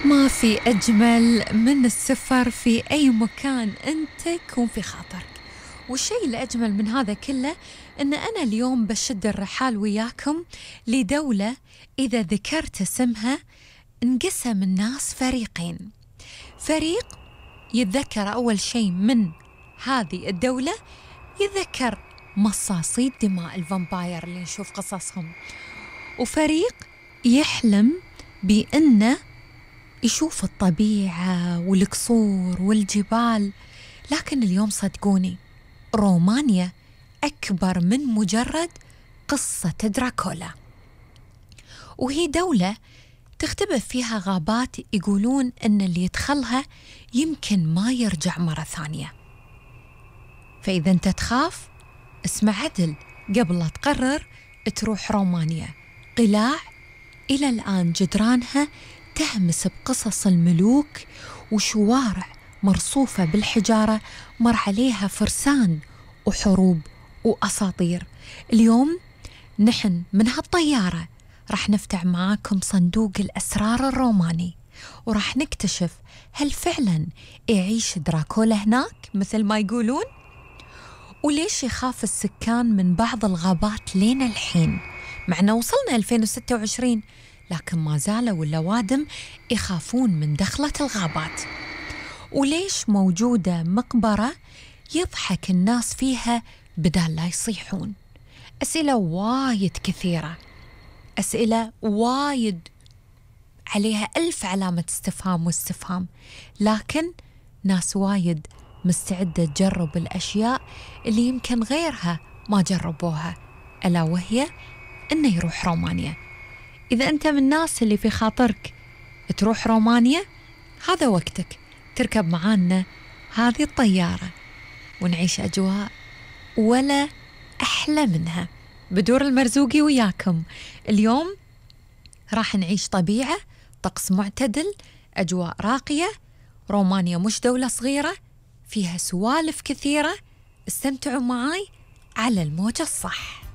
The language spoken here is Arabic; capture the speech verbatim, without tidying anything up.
ما في أجمل من السفر في أي مكان أنت يكون في خاطرك. والشيء الأجمل من هذا كله أن أنا اليوم بشد الرحال وياكم لدولة إذا ذكرت اسمها انقسم الناس فريقين. فريق يتذكر أول شيء من هذه الدولة يتذكر مصاصي الدماء الفامباير اللي نشوف قصصهم، وفريق يحلم بأنه يشوف الطبيعة والقصور والجبال. لكن اليوم صدقوني رومانيا أكبر من مجرد قصة دراكولا، وهي دولة تختبئ فيها غابات يقولون أن اللي يدخلها يمكن ما يرجع مرة ثانية. فإذا أنت تخاف اسمع عدل قبل لا تقرر تروح رومانيا. قلاع إلى الآن جدرانها تهمس بقصص الملوك، وشوارع مرصوفة بالحجارة مر عليها فرسان وحروب وأساطير. اليوم نحن من هالطيارة راح نفتح معاكم صندوق الأسرار الروماني، وراح نكتشف هل فعلا يعيش دراكولا هناك مثل ما يقولون؟ وليش يخاف السكان من بعض الغابات لين الحين؟ معنا وصلنا ألفين وستة وعشرين لكن ما زالوا الأوادم يخافون من دخلة الغابات. وليش موجودة مقبرة يضحك الناس فيها بدال لا يصيحون؟ أسئلة وايد كثيرة، أسئلة وايد عليها ألف علامة استفهام واستفهام، لكن ناس وايد مستعدة تجرب الأشياء اللي يمكن غيرها ما جربوها، ألا وهي إنه يروح رومانيا. إذا أنت من الناس اللي في خاطرك تروح رومانيا، هذا وقتك تركب معانا هذه الطيارة ونعيش أجواء ولا أحلى منها. بدور المرزوقي وياكم اليوم راح نعيش طبيعة، طقس معتدل، أجواء راقية. رومانيا مش دولة صغيرة، فيها سوالف كثيرة. استمتعوا معاي على الموجة الصح.